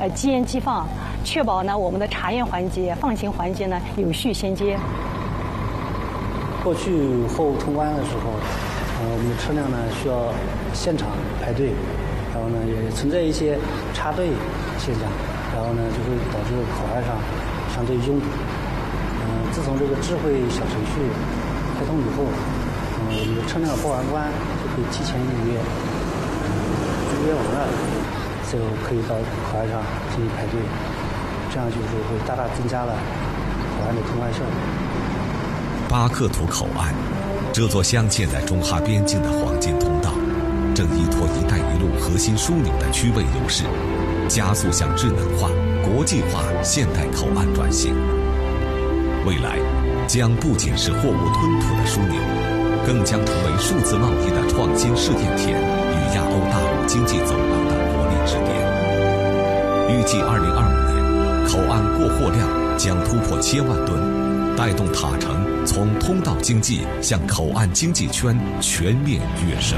机研机放，确保呢我们的查验环节、放行环节呢有序衔接。 过去货物通关的时候，我们的车辆呢需要现场排队，然后呢也存在一些插队现象，然后呢就会导致口岸上相对拥堵。自从这个智慧小程序开通以后，我们的车辆报完关就可以提前预约，预约完了就可以到口岸上进行排队，这样就是会大大增加了口岸的通关效率。 巴克图口岸，这座镶嵌在中哈边境的黄金通道，正依托“一带一路”核心枢纽的区位优势，加速向智能化、国际化现代口岸转型。未来将不仅是货物吞吐的枢纽，更将成为数字贸易的创新试验田与亚欧大陆经济走廊的活力支点。预计2025年，口岸过货量将突破1000万吨。带动塔城从通道经济向口岸经济圈全面跃升。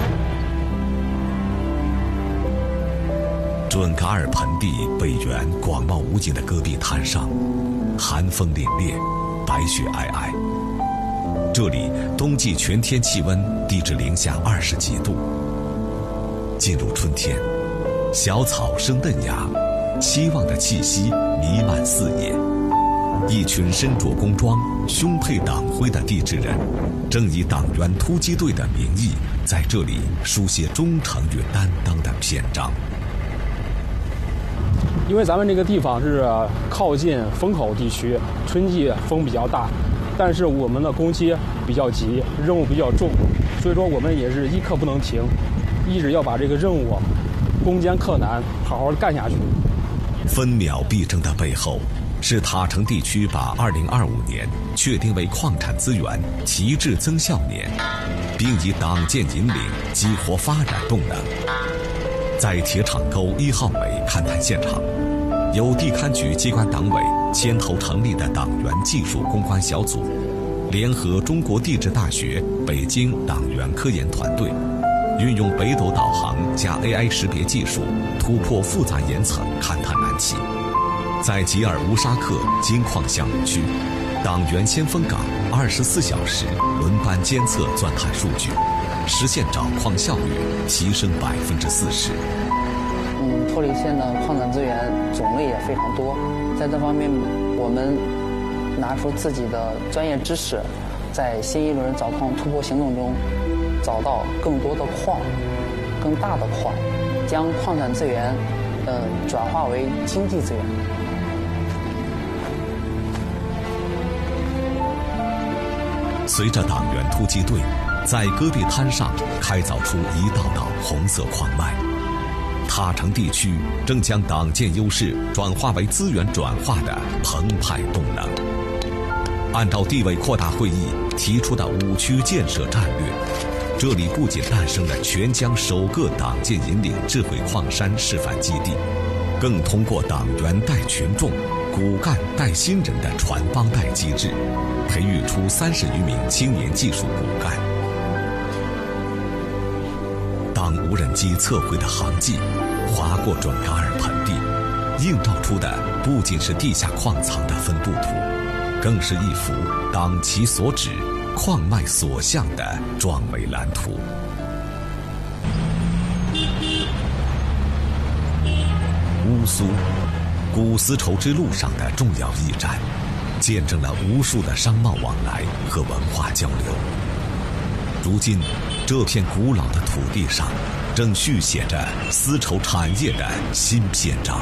准噶尔盆地北缘广袤无垠的戈壁滩上，寒风凛冽，白雪皑皑。这里冬季全天气温低至-20几度。进入春天，小草生嫩芽，希望的气息弥漫四野。一群身着工装、胸佩党徽的地质人，正以党员突击队的名义，在这里书写忠诚与担当的篇章。 因为咱们这个地方是靠近风口地区，春季风比较大，但是我们的工期比较急，任务比较重，所以说我们也是一刻不能停，一直要把这个任务攻坚克难，好好干下去。 分秒必争的背后，是塔城地区把2025年确定为矿产资源提质增效年，并以党建引领激活发展动能。在铁厂沟1号煤勘探现场，由地勘局机关党委牵头成立的党员技术攻关小组，联合中国地质大学北京党员科研团队，运用北斗导航加 AI 识别技术，突破复杂岩层勘探难题。在吉尔乌沙克金矿项目区，党员先锋岗24小时轮班监测钻探数据，实现找矿效率提升40%。 托里县的矿产资源种类也非常多，在这方面我们拿出自己的专业知识，在新一轮找矿突破行动中找到更多的矿、更大的矿，将矿产资源转化为经济资源。 随着党员突击队在戈壁滩上开凿出一道道红色矿脉，塔城地区正将党建优势转化为资源转化的澎湃动能。按照地委扩大会议提出的5区建设战略，这里不仅诞生了全疆首个党建引领智慧矿山示范基地，更通过党员带群众、骨干带新人的传帮带机制，培育出30余名青年技术骨干。当无人机测绘的航迹划过准噶尔盆地，映照出的不仅是地下矿藏的分布图，更是一幅党其所指、矿脉所向的壮美蓝图。乌苏，古丝绸之路上的重要驿站，见证了无数的商贸往来和文化交流。如今，这片古老的土地上，正续写着丝绸产业的新篇章。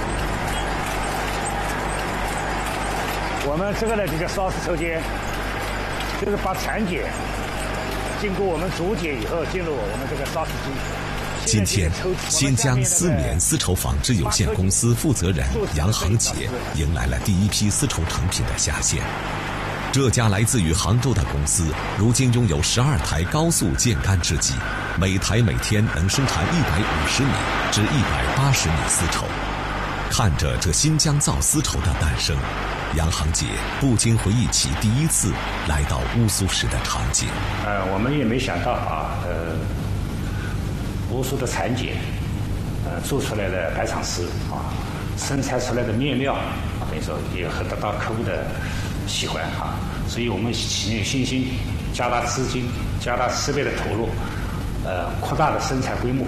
我们这个呢就叫烧丝绸间，就是把产碱经过我们煮解以后，进入我们这个烧丝机。 今天，新疆丝棉丝绸纺织有限公司负责人杨恒杰迎来了第一批丝绸成品的下线。这家来自于杭州的公司，如今拥有12台高速建干织机，每台每天能生产150米至180米丝绸。看着这新疆造丝绸的诞生，杨恒杰不禁回忆起第一次来到乌苏时的场景。 我们也没想到乌苏的产碱，做出来的百场丝生产出来的面料，等于说也很得到客户的喜欢啊。所以我们企业有信心加大资金、加大设备的投入，扩大的生产规模。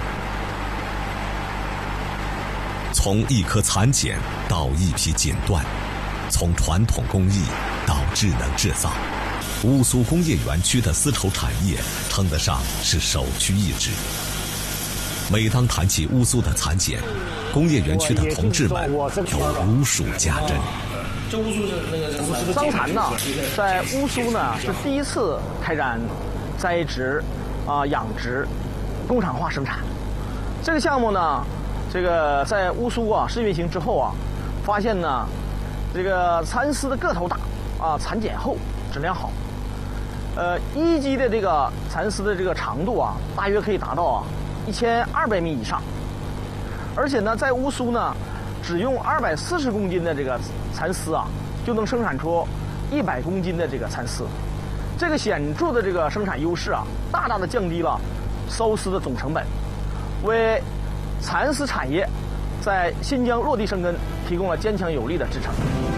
从一颗蚕茧到一批锦缎，从传统工艺到智能制造，乌苏工业园区的丝绸产业称得上是首屈一指。每当谈起乌苏的蚕茧，工业园区的同志们有如数家珍。 这乌苏是那个桑蚕呢，在乌苏呢是第一次开展栽植、养殖、工厂化生产。这个项目呢，这个在乌苏试运行之后发现呢，这个蚕丝的个头大，蚕茧厚，质量好。一级的这个蚕丝的这个长度大约可以达到1200米以上。而且呢，在乌苏呢，只用240公斤的这个蚕丝就能生产出100公斤的这个蚕丝。这个显著的这个生产优势大大的降低了缫丝的总成本，为蚕丝产业在新疆落地生根提供了坚强有力的支撑。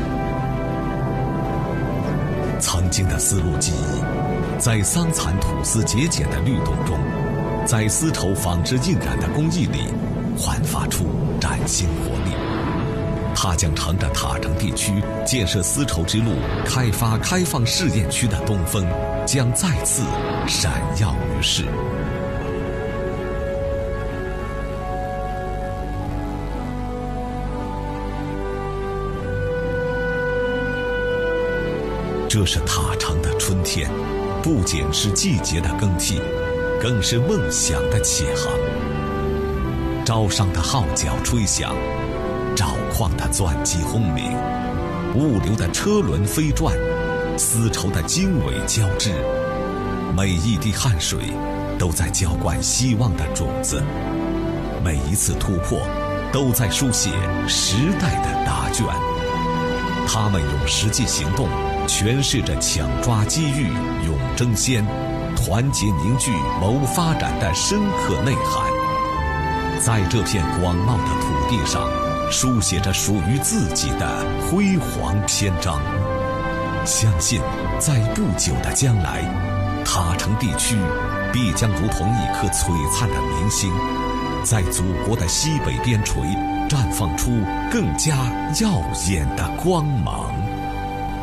曾经的丝路记忆，在桑蚕吐丝节俭的律动中，在丝绸纺织印染的工艺里，焕发出崭新活力。它将乘着塔城地区建设丝绸之路、开发开放试验区的东风，将再次闪耀于世。这是塔城的春天，不仅是季节的更替，更是梦想的起航。招商的号角吹响，找矿的钻机轰鸣，物流的车轮飞转，丝绸的经纬交织，每一滴汗水都在浇灌希望的种子，每一次突破都在书写时代的答卷。他们用实际行动诠释着抢抓机遇、勇争先、团结凝聚、谋发展的深刻内涵，在这片广袤的土地上书写着属于自己的辉煌篇章。相信在不久的将来，塔城地区必将如同一颗璀璨的明星，在祖国的西北边陲绽放出更加耀眼的光芒。